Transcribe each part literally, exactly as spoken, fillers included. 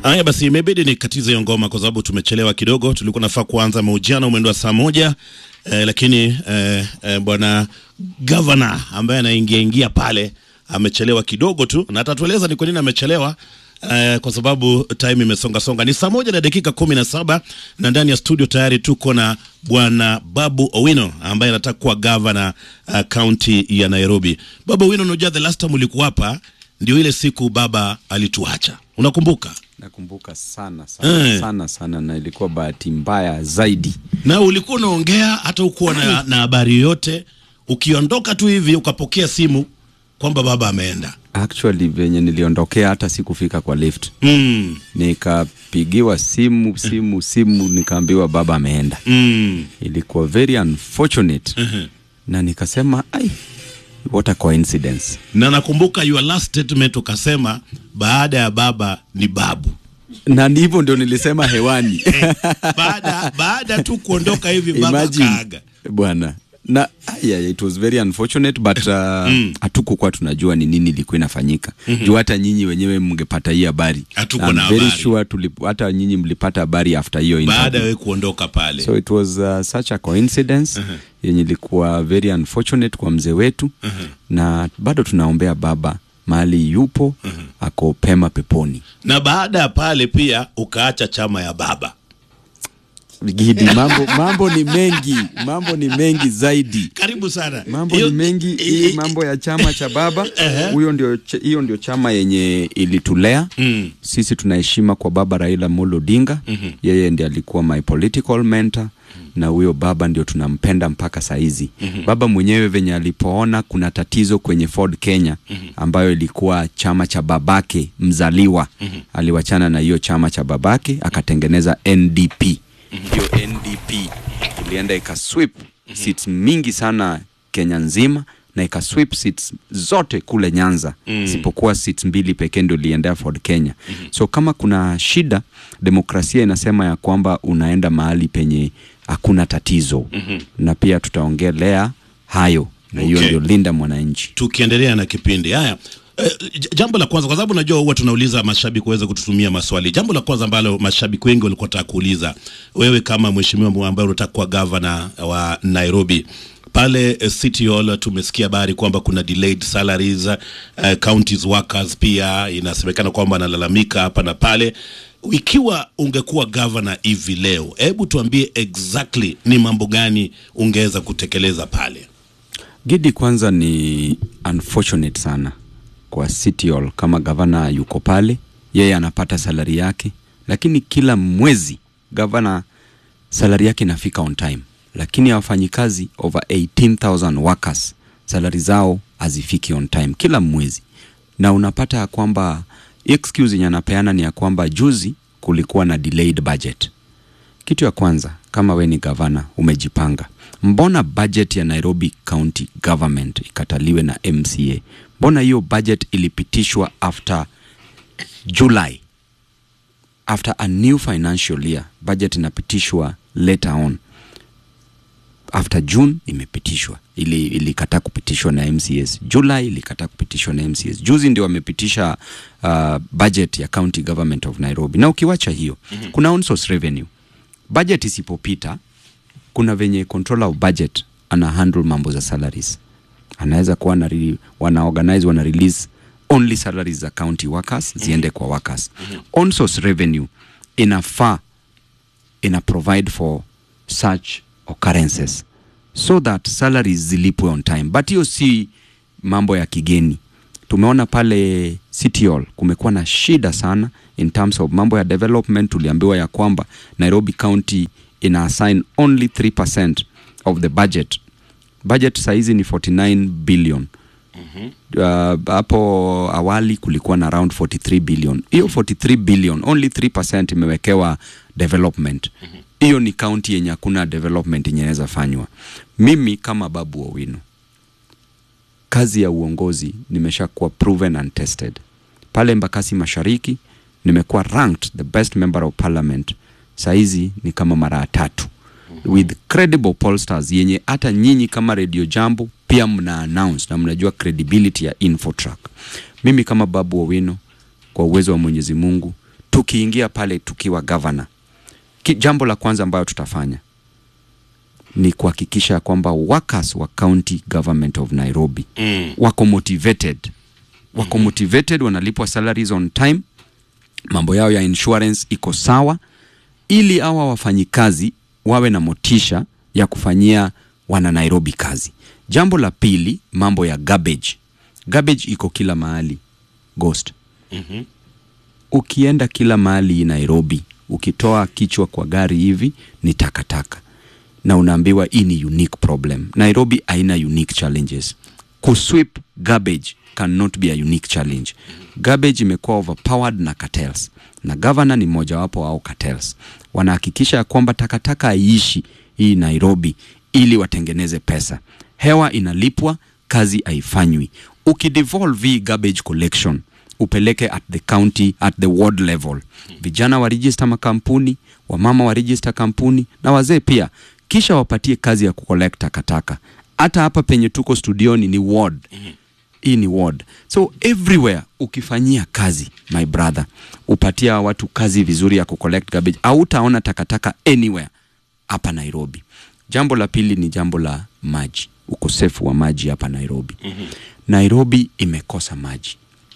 Haya basi, imebidi nikatize hiyo ngoma kwa sababu tumechelewa kidogo. Tulikuwa nafaa kuanza mahojiano mwendo wa saa moja eh, lakini eh, eh, bwana governor ambaye anaingia ingia pale amechelewa kidogo tu, na atatueleza ni kwa nini amechelewa. Uh, kwa sababu time imesonga songa. Ni saa moja na dakika kumi na saba na ndani ya studio tayari tuko na bwana Babu Owino ambaye anataka kuwa governor uh, county ya Nairobi. Babu Owino, unajua the last time ulikuwa hapa ndio ile siku baba alituacha. Unakumbuka? Nakumbuka sana sana, eh, sana sana, na ilikuwa bahati mbaya zaidi. Na ulikuwa unaongea hata ukuwa na na habari yote, ukiondoka tu hivi ukapokea simu kwamba baba ameenda. Actually venye niliondokea hata sikufika kwa lift. Mm. Nikapigiwa simu simu simu nikaambiwa baba ameenda. Mm. Ilikuwa very unfortunate. Uh-huh. Na nikasema ai, what a coincidence. Na nakumbuka your last statement ukasema baada ya baba ni babu. Na ndivyo ndio nilisema hewani. baada baada tu kuondoka hivi baba kaaga. Bwana. Na yeah, it was very unfortunate, but uh, mm. hatukuwa tunajua ni nini ilikuwa inafanyika. Mm-hmm. Juu hata nyinyi wenyewe mngepata hii habari. Hatuko na habari. Very sure tulip, hata nyinyi mlipata habari after hiyo interview. Baada ya kuondoka pale. So it was uh, such a coincidence. Uh-huh. Yenye ilikuwa very unfortunate kwa mzee wetu. Uh-huh. Na bado tunaombea baba mahali yupo, uh-huh, ako pema peponi. Na baada ya pale pia ukaacha chama ya baba. Gidi, mambo mambo ni mengi, mambo ni mengi zaidi. Karibu sana. Mambo Yo, ni mengi, hii mambo ya chama cha baba. Huyo ndio hiyo ndio chama yenye ilitulea. Mm. Sisi tunaheshima kwa baba Raila Amolo Odinga. Mm-hmm. Yeye ndiye alikuwa my political mentor. Mm. Na huyo baba ndio tunampenda mpaka saa hizi. Mm-hmm. Baba mwenyewe venye alipoona kuna tatizo kwenye Ford Kenya, mm-hmm, ambayo ilikuwa chama cha babake mzaliwa. Mm-hmm. Aliwachana na hiyo chama cha babake akatengeneza N D P. Hiyo mm-hmm. N D P ilienda ikasweep, mm-hmm, seats mingi sana Kenya nzima, na ikasweep seats zote kule Nyanza. Mm-hmm. Sipokuwa seats mbili pekee ndio iliendea Ford Kenya. Mm-hmm. So kama kuna shida, demokrasia inasema ya kwamba unaenda mahali penye hakuna tatizo. Mm-hmm. Na pia tutaongelea hayo, na hiyo, okay, ndio linda mwananchi. Tukiendelea na kipindi haya, Uh, jambo la kwanza, kwa sababu najua huwa tunauliza mashabiki kuweza kututumia maswali. Jambo la kwanza ambalo mashabiki wengi walikuwa wanataka kuuliza, wewe kama mheshimiwa ambaye unataka kuwa governor wa Nairobi, pale uh, City Hall tumesikia habari kwamba kuna delayed salaries, uh, counties workers pia inasemekana kwamba analalamika hapa na pale. Ikiwa ungekuwa governor hivi leo, hebu tuambie exactly ni mambo gani ungeweza kutekeleza pale? Gidi, kwanza ni unfortunate sana kwa City Hall kama governor yuko pale, yeye anapata salary yake, lakini kila mwezi governor salary yake inafika on time, lakini wafanyikazi over eighteen thousand workers salary zao hazifiki on time kila mwezi. Na unapata ya kwamba excuse yenye anapeana ni ya kwamba juzi kulikuwa na delayed budget. Kitu ya kwanza, kama we ni governor umejipanga, mbona budget ya Nairobi County Government ikataliwe na M C A? Mbona hiyo budget ilipitishwa after July? After a new financial year, budget inapitishwa later on. After June imepitishwa. Ili ilikata kupitishwa na M C S. July ilikata kupitishwa na M C S. Juzi ndio wamepitisha uh, budget ya County Government of Nairobi. Na ukiwacha hiyo, mm-hmm, kuna on source revenue. Budget isipopita, kuna venye controller of budget ana handle mambo za salaries. Anaweza kuwa na wana organize wana release only salaries za county workers, mm-hmm, ziende kwa workers. Mm-hmm. On source revenue inafaa ina provide for such occurrences so that salaries zilipwe on time. But hiyo si mambo ya kigeni. Tumeona pale City Hall kumekuwa na shida sana in terms of mambo ya development. Tuliambiwa ya kwamba Nairobi County ina assign only three percent of the budget. Budget saizi ni forty-nine billion. Mm-hmm. Uh, hapo awali kulikuwa na around forty-three billion. Hiyo forty-three billion, only three percent imewekewa development. Mm-hmm. Hiyo ni county yenye hakuna development yenye inaweza fanywa. Mimi kama Babu Owino, kazi ya uongozi nimeshakuwa proven and tested. Pale Embakasi Mashariki nimekuwa ranked the best member of parliament. Saizi ni kama mara tatu. Mm-hmm. With credible pollsters yenye hata nyinyi kama Radio Jambo pia mna announce na mnajua credibility ya Infotrack. Mimi kama Babu Owino, kwa uwezo wa Mwenyezi Mungu, tukiingia pale tukiwa governor, Ki, jambo la kwanza ambayo tutafanya ni kuhakikisha kwamba workers wa county government of Nairobi mm. wako motivated wako mm-hmm. motivated, wanalipwa salaries on time, mambo yao ya insurance iko sawa, ili hawa wafanyikazi wawe na motisha ya kufanyia wana Nairobi kazi. Jambo la pili, mambo ya garbage. Garbage iko kila mahali, Ghost. Mhm. Ukienda kila mahali Nairobi, ukitoa kichwa kwa gari hivi ni takataka. Na unaambiwa hii ni unique problem. Nairobi haina unique challenges. Kusweep garbage cannot be a unique challenge. Garbage imekuwa overpowered na cartels. Na governor ni moja wapo au cartels. Wanahakikisha kwamba takataka haiishi hii Nairobi ili watengeneze pesa. Hewa inalipwa, kazi haifanywi. Ukidevolve garbage collection, upeleke at the county, at the ward level. Vijana wa register makampuni, wamama wa register kampuni, na wazee pia. Kisha wapatie kazi ya kucollect takataka. Hata hapa penye tuko studioni ni ward. Hii ni ward. So everywhere ukifanyia kazi, my brother, upatia watu kazi vizuri ya kucollect garbage, au utaona takataka anywhere hapa Nairobi. Jambo la pili ni jambo la maji. Ukosefu wa maji hapa Nairobi. Mm-hmm. Nairobi imekosa maji.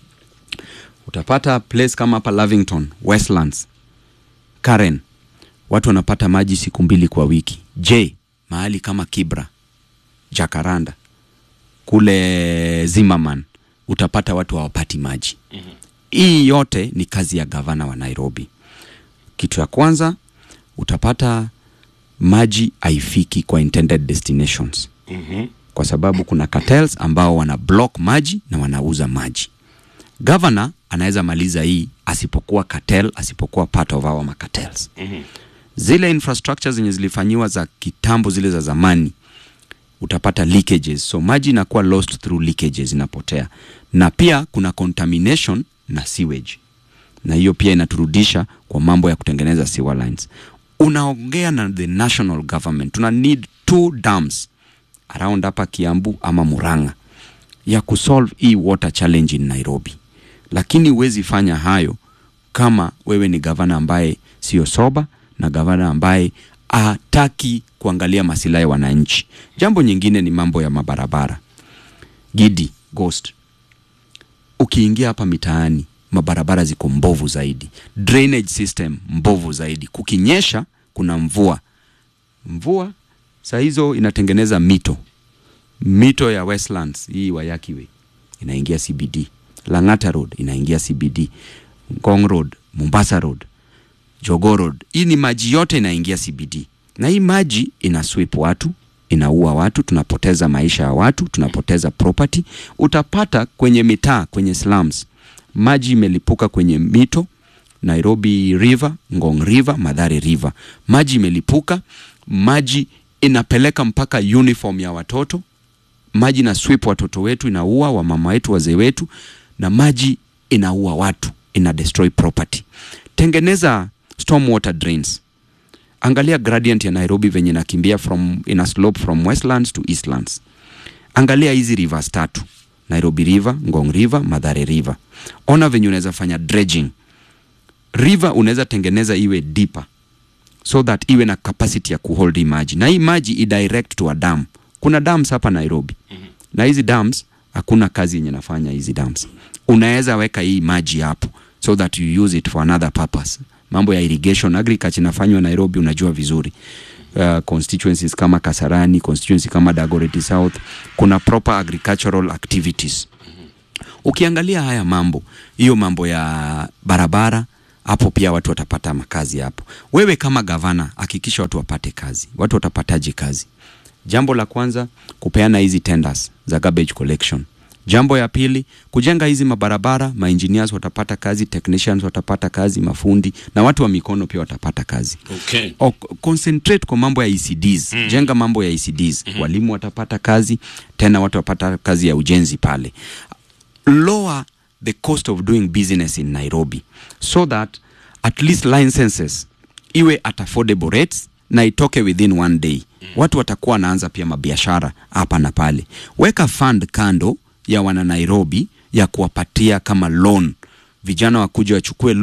Utapata place kama hapa Lavington, Westlands, Karen, watu wanapata maji siku mbili kwa wiki. Je, mahali kama Kibra, Jacaranda, kule Zimmerman, utapata watu hawapati maji. Mm-hmm. Hii yote ni kazi ya gavana wa Nairobi. Kitu ya kwanza, utapata maji haifiki kwa intended destinations. Mm-hmm. Kwa sababu kuna cartels ambao wana block maji na wanauza maji. Governor anaweza maliza hii asipokuwa cartel, asipokuwa part of our cartels. Mm-hmm. Zile infrastructures zenye zilifanywa za kitambo, zile za zamani, utapata leakages. So maji inakuwa lost through leakages, inapotea. Na pia kuna contamination na sewage. Na hiyo pia inaturudisha kwa mambo ya kutengeneza sewer lines. Unaongea na the national government, tuna need two dams around hapa Kiambu ama Murang'a ya kusolve hii water challenge in Nairobi. Lakini huwezi fanya hayo kama wewe ni gavana ambaye sio soba, na gavana ambaye hataki kuangalia masilahi ya wananchi. Jambo nyingine ni mambo ya mabarabara. Gidi, Ghost, ukiingia hapa mitaani, mabarabara ziko mbovu zaidi. Drainage system mbovu zaidi. Kukinyesha kuna mvua. Mvua saa hizo inatengeneza mito. Mito ya Westlands, hii Wayaki Way, inaingia C B D. Lang'ata Road inaingia C B D. Ngong Road, Mombasa Road, Jogoo Road, hii ni maji yote inaingia C B D. Na hii maji inasweep watu, inaua watu, tunapoteza maisha ya watu, tunapoteza property. Utapata kwenye mitaa, kwenye slums, maji imelipuka kwenye mito. Nairobi River, Ngong River, Mathare River, maji imelipuka. Maji inapeleka mpaka uniform ya watoto. Maji na sweep watoto wetu, inaua wa mama wetu, wazee wetu. Na maji inaua watu, ina destroy property. Tengeneza storm water drains. Angalia gradient ya Nairobi venye nakimbia from in a slope from Westlands to Eastlands. Angalia hizi rivers tatu, Nairobi River, Ngong River, Mathare River. Ona venye unaweza fanya dredging. River unaweza tengeneza iwe deeper, so that iwe na capacity ya kuhold maji. Na hii maji i direct to a dam. Kuna dams hapa Nairobi. Mm-hmm. Na hizi dams hakuna kazi yenye nafanya hizi dams. Unaweza weka hii maji hapo so that you use it for another purpose. Mambo ya irrigation, agriculture inafanywa Nairobi, unajua vizuri. Uh, constituencies kama Kasarani, constituency kama Dagoretti South, kuna proper agricultural activities. Ukiangalia haya mambo, hiyo mambo ya barabara, hapo pia watu watapata makazi hapo. Wewe kama gavana, hakikisha watu wapate kazi. Watu watapataje kazi? Jambo la kwanza, kupeana hizi tenders za garbage collection. Jambo ya pili, kujenga hizi mabarabara, ma-engineers watapata kazi, technicians watapata kazi, mafundi, na watu wa mikono pia watapata kazi. Okay. O, concentrate kwa mambo ya E C Ds. Mm. Jenga mambo ya E C Ds. Mm-hmm. Walimu watapata kazi, tena watu watapata kazi ya ujenzi pale. Lower the cost of doing business in Nairobi, so that at least licenses iwe at affordable rates na itoke within one day. Mm. Watu watakuwa naanza pia mabiashara hapa na pale. Weka fund kando ya wana Nairobi ya kuwapatia kama loan. Vijana wakuja wachukue loan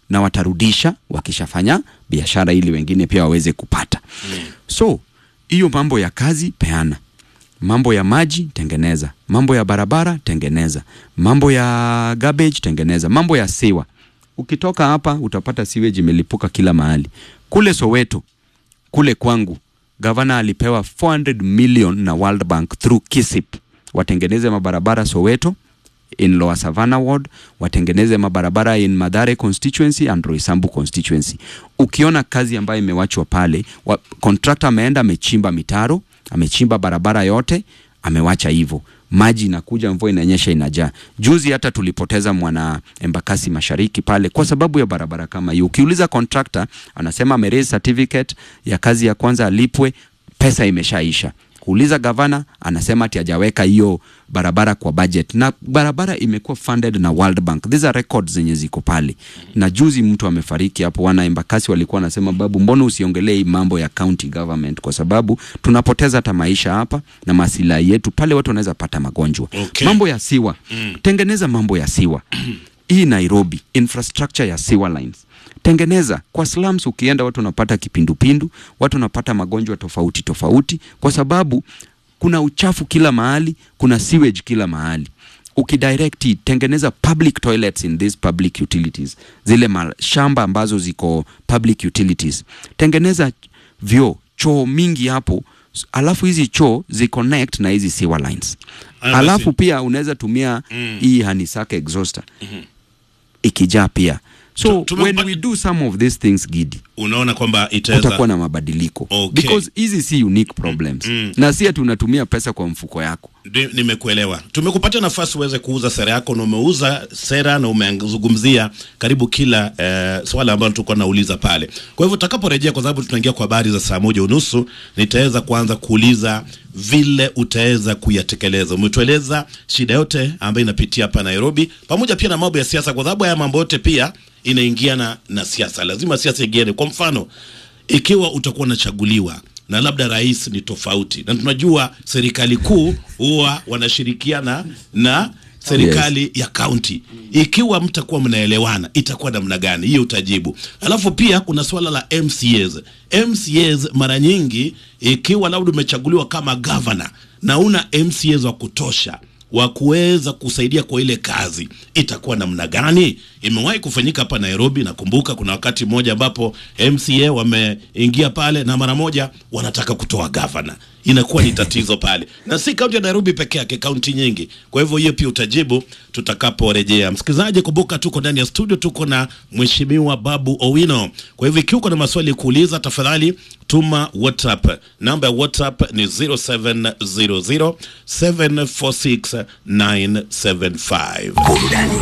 na watarudisha wakishafanya biashara ili wengine pia waweze kupata. Mm. So, hiyo mambo ya kazi peana. Mambo ya maji tengeneza. Mambo ya barabara tengeneza. Mambo ya garbage tengeneza. Mambo ya sewa. Ukitoka hapa utapata sewage imelipuka kila mahali. Kule Soweto, kule kwangu, gavana alipewa four hundred million na World Bank through KISIP. Watengeneze mabarabara Soweto, in Lower Savannah Ward, watengeneze mabarabara in Mathare constituency and Roysambu constituency. Ukiona kazi ambayo imewachwa pale, wa, contractor ameenda amechimba mitaro, amechimba barabara yote, amewacha hivyo. Maji inakuja, mvua inanyesha, inajaa. Juzi hata tulipoteza mwana Embakasi Mashariki pale kwa sababu ya barabara kama hiyo. Ukiuliza contractor, anasema ameraise certificate ya kazi ya kwanza alipwe, pesa imeshaisha. Kuuliza gavana, anasema ati hajaweka hiyo barabara kwa budget. Na barabara imekuwa funded na World Bank. These are records zenye ziko pale. Na juzi mtu amefariki hapo, wana Embakasi walikuwa wanasema, babu, mbona usiongelee mambo ya county government, kwa sababu tunapoteza hata maisha hapa na masilahi yetu pale, watu wanaweza pata magonjwa. Okay. Mambo ya siwa. Mm. Tengeneza mambo ya siwa. Hii Nairobi, infrastructure ya sewer lines. Tengeneza. Kwa slums ukienda watu wanapata kipindupindu, watu wanapata magonjwa tofauti tofauti kwa sababu kuna uchafu kila mahali, kuna sewage kila mahali. Ukidirect, tengeneza public toilets in these public utilities. Zile shamba ambazo ziko public utilities. Tengeneza vyoo, choo mingi hapo. Alafu hizi choo ziconnect na hizi sewer lines. Alafu pia unaweza tumia mm. hii Hanisake exhauster. Mm-hmm. Ikijaa pia. So Tume when we do some of these things, Gidi, unaona kwamba itaweza kutakuwa na mabadiliko. Okay. Because hizi si unique problems. Mm, mm. Na si ati unatumia pesa kwa mfuko yako. Nimekuelewa. Tumekupatia nafasi uweze kuuza sera yako, na umeuza sera na umezungumzia karibu kila eh, swala ambalo tulikuwa nauliza pale. Kwa hivyo tutakaporejea, kwa sababu tunaingia kwa habari za saa moja unusu, nitaweza kuanza kuuliza vile utaweza kuyatekeleza. Umetueleza shida yote ambayo inapitia hapa Nairobi, pamoja pia na mambo ya siasa, kwa sababu haya mambo yote pia inaingiana na siasa. Lazima siasa ingiane. Kwa mfano, ikiwa utakuwa unachaguliwa na labda rais ni tofauti, na tunajua serikali kuu huwa wanashirikiana na serikali yes. ya county. Ikiwa mtakuwa mnaelewana, itakuwa namna gani? Hiyo utajibu. Alafu pia kuna swala la M C As. M C As mara nyingi, ikiwa labda umechaguliwa kama governor na una M C As wa kutosha wa kuweza kusaidia kwa ile kazi, itakuwa namna gani? Imewahi kufanyika hapa Nairobi. Nakumbuka kuna wakati mmoja ambapo M C A wameingia pale na mara moja wanataka kutoa governor. Inakuwa ni tatizo pale. Na si kaunti ya Nairobi peke yake, kaunti nyingi. Kwa hivyo hiyo pia utajibu tutakaporejea. Msikilizaji, kumbuka tuko ndani ya studio, tuko na Mheshimiwa Babu Owino. Kwa hivyo ikiwa kuna maswali kuuliza, tafadhali tuma WhatsApp. Namba ya WhatsApp ni zero seven zero zero seven four six nine seven five.